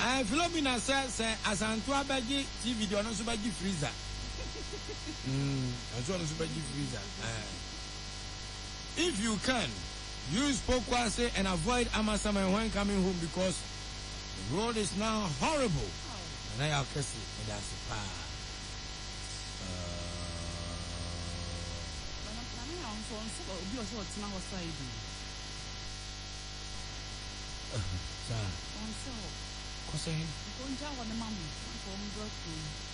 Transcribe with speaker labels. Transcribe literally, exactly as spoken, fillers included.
Speaker 1: Eh, Philomena says, Asanto Abaji T V, do not Subaji freezer. Hmm, as well as Subaji freezer. If you can, use Pokwase and avoid Amasama when coming home because the road is now horrible. And I have kissed it, and that's a power. Sir, what's saying?